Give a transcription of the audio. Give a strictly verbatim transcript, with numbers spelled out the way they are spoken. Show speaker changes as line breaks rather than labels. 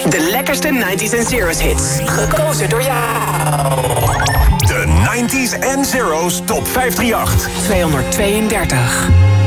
De lekkerste nineties en zeros hits. Gekozen door jou.
De nineties en zeros top vijfhonderdachtendertig.
tweehonderdtweeëndertig.